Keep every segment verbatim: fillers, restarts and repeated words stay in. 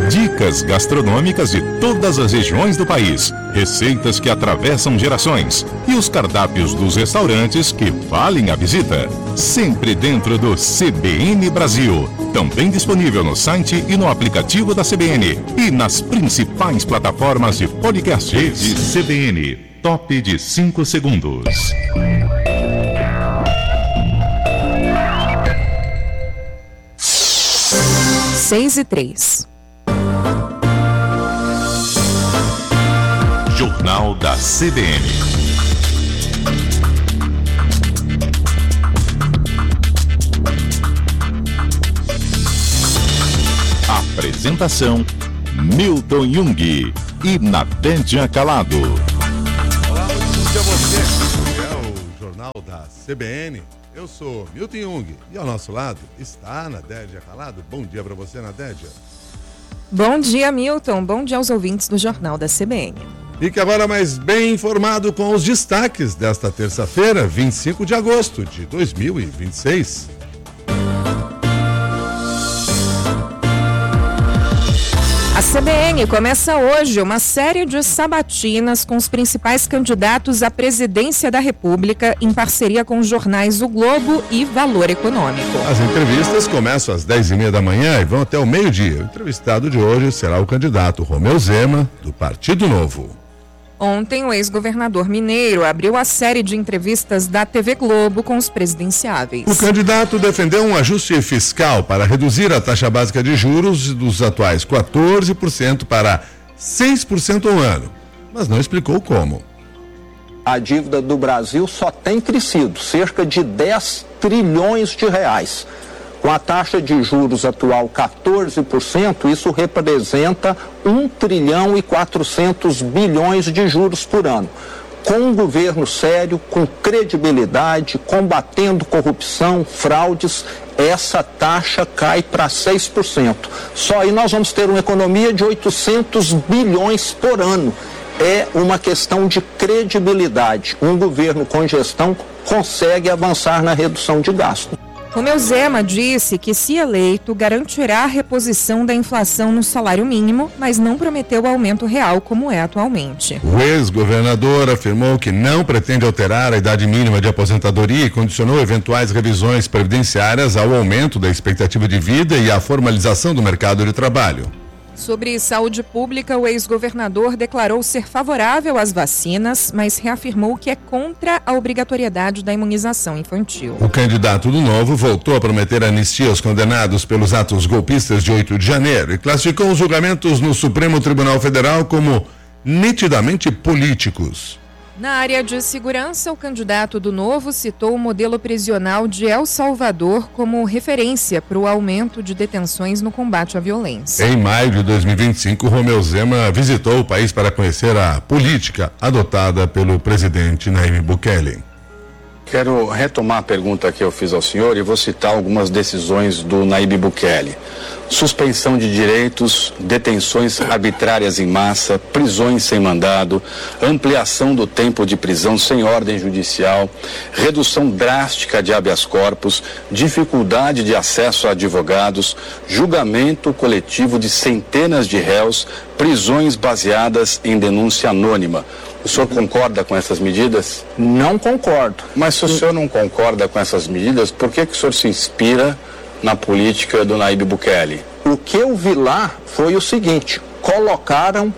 Dicas gastronômicas de todas as regiões do país, receitas que atravessam gerações e os cardápios dos restaurantes que valem a visita. Sempre dentro do C B N Brasil. Também disponível no site e no aplicativo da C B N e nas principais plataformas de podcast. Rede C B N, top de cinco segundos. Seis e três. Jornal da C B N. Apresentação: Milton Jung e Nadédia Calado. Olá, muito bom dia a você. É o Jornal da C B N. Eu sou Milton Jung e ao nosso lado está a Nadédia Calado. Bom dia para você, Nadédia. Bom dia, Milton. Bom dia aos ouvintes do Jornal da C B N. Fique agora mais bem informado com os destaques desta terça-feira, vinte e cinco de agosto de dois mil e vinte e seis. A C B N começa hoje uma série de sabatinas com os principais candidatos à presidência da República em parceria com os jornais O Globo e Valor Econômico. As entrevistas começam às dez e meia da manhã e vão até o meio-dia. O entrevistado de hoje será o candidato Romeu Zema, do Partido Novo. Ontem, o ex-governador mineiro abriu a série de entrevistas da T V Globo com os presidenciáveis. O candidato defendeu um ajuste fiscal para reduzir a taxa básica de juros dos atuais quatorze por cento para seis por cento ao ano, mas não explicou como. A dívida do Brasil só tem crescido, cerca de dez trilhões de reais. Com a taxa de juros atual quatorze por cento, isso representa um trilhão e quatrocentos bilhões de juros por ano. Com um governo sério, com credibilidade, combatendo corrupção, fraudes, essa taxa cai para seis por cento. Só aí nós vamos ter uma economia de oitocentos bilhões por ano. É uma questão de credibilidade. Um governo com gestão consegue avançar na redução de gasto. Romeu Zema disse que, se eleito, garantirá a reposição da inflação no salário mínimo, mas não prometeu o aumento real como é atualmente. O ex-governador afirmou que não pretende alterar a idade mínima de aposentadoria e condicionou eventuais revisões previdenciárias ao aumento da expectativa de vida e à formalização do mercado de trabalho. Sobre saúde pública, o ex-governador declarou ser favorável às vacinas, mas reafirmou que é contra a obrigatoriedade da imunização infantil. O candidato do Novo voltou a prometer anistia aos condenados pelos atos golpistas de oito de janeiro e classificou os julgamentos no Supremo Tribunal Federal como nitidamente políticos. Na área de segurança, o candidato do Novo citou o modelo prisional de El Salvador como referência para o aumento de detenções no combate à violência. Em maio de dois mil e vinte e cinco, Romeu Zema visitou o país para conhecer a política adotada pelo presidente Nayib Bukele. Quero retomar a pergunta que eu fiz ao senhor e vou citar algumas decisões do Nayib Bukele. Suspensão de direitos, detenções arbitrárias em massa, prisões sem mandado, ampliação do tempo de prisão sem ordem judicial, redução drástica de habeas corpus, dificuldade de acesso a advogados, julgamento coletivo de centenas de réus, prisões baseadas em denúncia anônima. O senhor concorda com essas medidas? Não concordo. Mas se o senhor não concorda com essas medidas, por que, que o senhor se inspira na política do Nayib Bukele? O que eu vi lá foi o seguinte: colocaram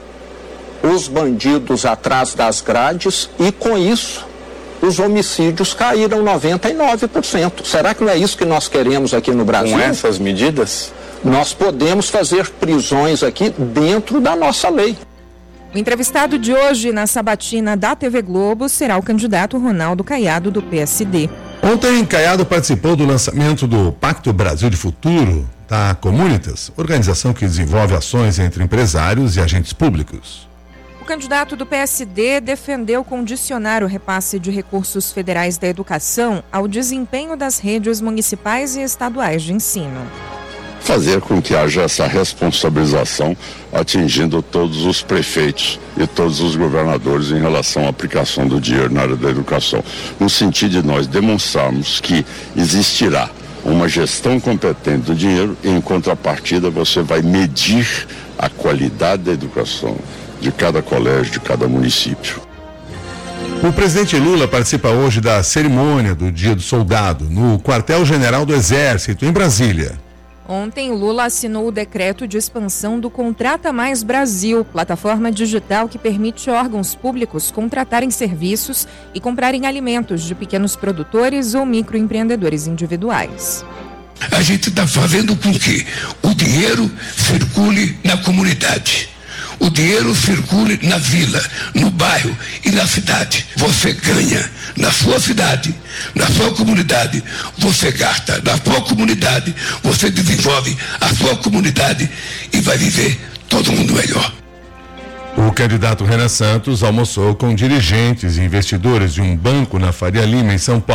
os bandidos atrás das grades e, com isso, os homicídios caíram noventa e nove por cento. Será que não é isso que nós queremos aqui no Brasil? Com essas medidas? Nós podemos fazer prisões aqui dentro da nossa lei. O entrevistado de hoje na sabatina da T V Globo será o candidato Ronaldo Caiado, do P S D. Ontem, Caiado participou do lançamento do Pacto Brasil de Futuro, da Comunitas, organização que desenvolve ações entre empresários e agentes públicos. O candidato do P S D defendeu condicionar o repasse de recursos federais da educação ao desempenho das redes municipais e estaduais de ensino. Fazer com que haja essa responsabilização atingindo todos os prefeitos e todos os governadores em relação à aplicação do dinheiro na área da educação, no sentido de nós demonstrarmos que existirá uma gestão competente do dinheiro e, em contrapartida, você vai medir a qualidade da educação de cada colégio, de cada município. O presidente Lula participa hoje da cerimônia do Dia do Soldado no Quartel-General do Exército, em Brasília. Ontem, Lula assinou o decreto de expansão do Contrata Mais Brasil, plataforma digital que permite órgãos públicos contratarem serviços e comprarem alimentos de pequenos produtores ou microempreendedores individuais. A gente está fazendo com que o dinheiro circule na comunidade. O dinheiro circule na vila, no bairro e na cidade. Você ganha na sua cidade, na sua comunidade. Você gasta na sua comunidade. Você desenvolve a sua comunidade e vai viver todo mundo melhor. O candidato Renan Santos almoçou com dirigentes e investidores de um banco na Faria Lima, em São Paulo.